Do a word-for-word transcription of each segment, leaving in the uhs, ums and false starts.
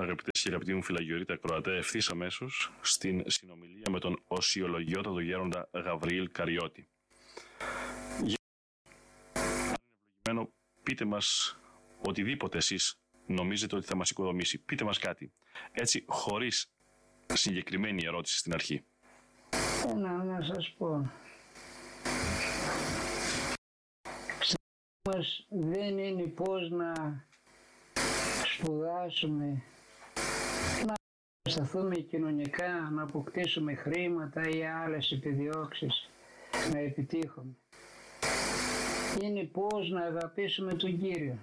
Αγαπητές και αγαπητοί μου φιλαγιορείτε ακροατέ, ευθύς αμέσως στην συνομιλία με τον οσιολογιότατο γέροντα Γαβριήλ Καριώτη. Για ευλογημένο, πείτε μας οτιδήποτε εσείς νομίζετε ότι θα μας οικοδομήσει. Πείτε μας κάτι, έτσι χωρίς συγκεκριμένη ερώτηση στην αρχή. Ένα να σας πω. Μας δεν είναι πώς να σπουδάσουμε, να σταθούμε κοινωνικά, να αποκτήσουμε χρήματα ή άλλες επιδιώξεις, να επιτύχουμε. Είναι πώς να αγαπήσουμε τον Κύριο.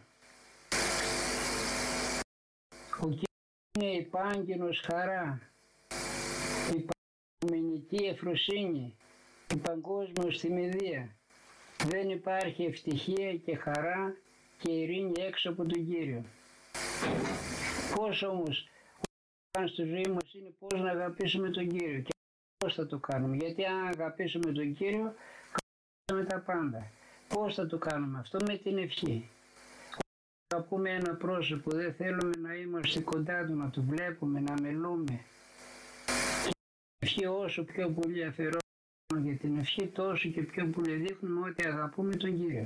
Ο Κύριος είναι η πάγγινος χαρά, η παντομηνική ευφροσύνη, η παγκόσμιος θυμηδία. Δεν υπάρχει ευτυχία και χαρά και ειρήνη έξω από τον Κύριο. Πώς όμως ο στη ζωή μας είναι πώς να αγαπήσουμε τον Κύριο και πώς θα το κάνουμε. Γιατί αν αγαπήσουμε τον Κύριο, κάνουμε τα πάντα. Πώς θα το κάνουμε αυτό? Με την ευχή. Όταν αγαπούμε ένα πρόσωπο, δεν θέλουμε να είμαστε κοντά του, να το βλέπουμε, να μιλούμε. Και την ευχή όσο πιο πολύ αφιερώνουμε για την ευχή, τόσο και πιο πολύ δείχνουμε ότι αγαπούμε τον Κύριο.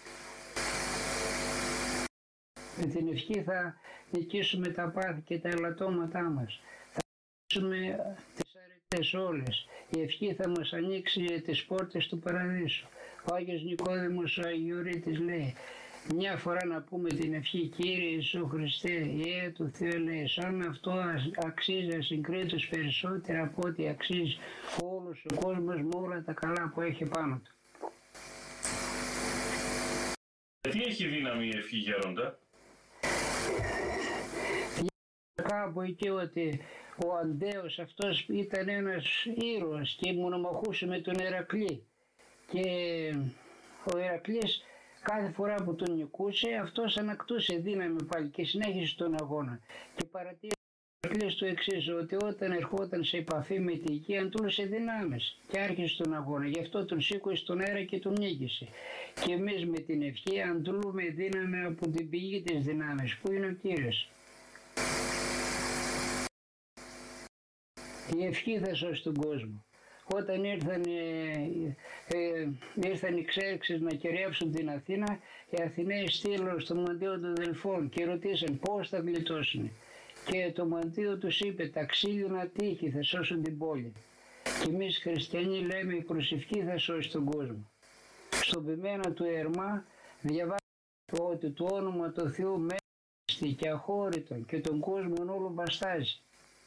Με την ευχή θα νικήσουμε τα πάθη και τα ελαττώματά μας. Θα νικήσουμε τις αρετές όλες. Η ευχή θα μας ανοίξει τις πόρτες του παραδείσου. Ο Άγιος Νικόδημος ο Αγιορείτης λέει, μια φορά να πούμε την ευχή, Κύριε Ιησού Χριστέ, Ιε του Θεού ελέησον, αυτό αξίζει ασυγκρίτως περισσότερα από ό,τι αξίζει όλος ο κόσμος με όλα τα καλά που έχει πάνω του. Τι έχει δύναμη η ευχή, γέροντα? Κάπου εκεί ότι ο Αντέος αυτός ήταν ένας ήρωας και μονομαχούσε με τον Ηρακλή και ο Ηρακλής κάθε φορά που τον νικούσε αυτός ανακτούσε δύναμη πάλι και συνέχισε τον αγώνα και παρατήρησε ο Ηρακλής το εξής, ότι όταν ερχόταν σε επαφή με τη γη αντλούσε δυνάμεις και άρχισε τον αγώνα, γι' αυτό τον σήκωσε στον αέρα και τον νίκησε. Και εμείς με την ευχή αντλούμε δύναμη από την πηγή της δυνάμεις που είναι ο Κύριος. Η ευχή θα σώσει τον κόσμο. Όταν ήρθαν, ε, ε, ήρθαν οι Ξέρξεις να κυριεύσουν την Αθήνα, οι Αθηναίοι στείλουν στο μαντίο των Δελφών και ρωτήσαν πώς θα γλιτώσουν. Και το μαντίο τους είπε, τα ξύλινα τείχη θα σώσουν την πόλη. Και εμείς χριστιανοί λέμε, η προσευχή θα σώσει τον κόσμο. Στον ποιμένα του Ερμά διαβάζουμε ότι το όνομα του Θεού μένει και αχώρητον και τον κόσμο όλο μπαστάζει.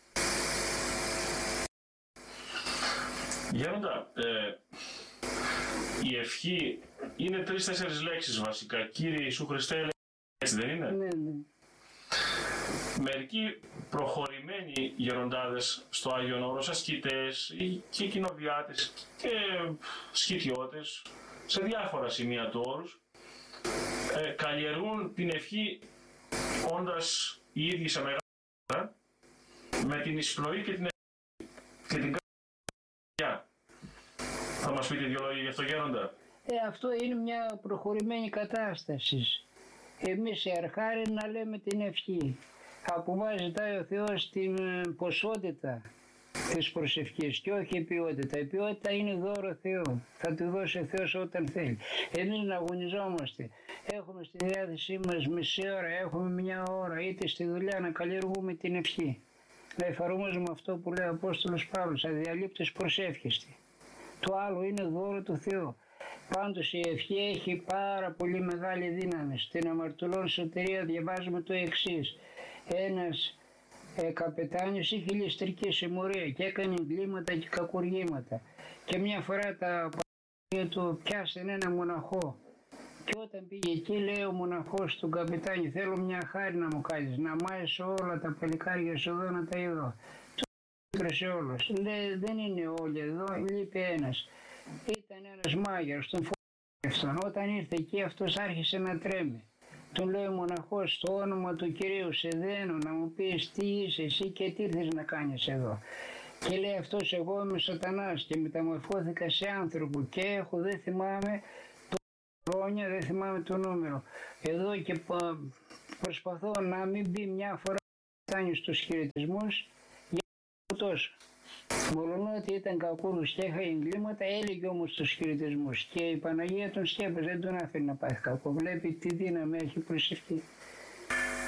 Γέροντα, ε, η ευχή είναι τρεις-τέσσερις λέξεις βασικά. Κύριε Ιησού Χριστέ, έτσι δεν είναι? Ναι, ναι. Μερικοί προχωρημένοι γεροντάδες στο Άγιον Όρος, ασκητές και κοινοβιάτες και σκητιώτες σε διάφορα σημεία του όρους, ε, καλλιεργούν την ευχή όντας οι ίδιοι σε μεγάλα με την εισπνοή και την ευχή και την καρδιά. Θα μας πείτε δύο λόγια γι' αυτό, γέροντα? Ε, αυτό είναι μια προχωρημένη κατάσταση. Εμείς οι αρχάροι να λέμε την ευχή. Από μας ζητάει ο Θεός την ποσότητα της προσευχής και όχι η ποιότητα. Η ποιότητα είναι δώρο Θεού. Θα τη δώσει ο Θεός όταν θέλει. Εμείς να αγωνιζόμαστε. Έχουμε στη διάθεσή μας μισή ώρα, έχουμε μια ώρα, είτε στη δουλειά να καλλιεργούμε την ευχή. Να εφαρμόζουμε αυτό που λέει ο Απόστολος Παύλος, αδιαλείπτως προσεύχεστε. Το άλλο είναι δώρο του Θεού. Πάντως η ευχή έχει πάρα πολύ μεγάλη δύναμη. Στην αμαρτωλών σωτηρία διαβάζουμε το εξής. Ένας ε, καπετάνιος είχε ληστρική συμμορία και έκανε εγκλήματα και κακουργήματα. Και μια φορά τα παλιά του πιάσαν ένα μοναχό. Και όταν πήγε εκεί λέει ο μοναχός στον καπετάνιο, θέλω μια χάρη να μου κάνεις, να μάζεις όλα τα παλικάρια σου εδώ να τα είδω. Του έκρασε όλος. Λέει δεν είναι όλοι εδώ, λείπει ένας. Ήταν ένας μάγειρος, τον φοβόταν. Όταν ήρθε εκεί αυτός άρχισε να τρέμει. Του λέει ο μοναχός, στο όνομα του Κυρίου σε δένω να μου πεις τι είσαι εσύ και τι ήρθες να κάνεις εδώ. Και λέει αυτός, εγώ είμαι σατανάς και μεταμορφώθηκα σε άνθρωπο και έχω, δεν θυμάμαι το χρόνια, δεν θυμάμαι το νούμερο. Εδώ και προσπαθώ να μην μπει μια φορά φτάνει στους χαιρετισμούς για τόσο. Μόλον ότι ήταν κακούρος και είχα εγκλήματα, έλεγε όμως τους χαιρετισμούς και η Παναγία τον σκέπασε, δεν τον άφηνε να πάθει κακό. Βλέπει τι δύναμη έχει προσευχή.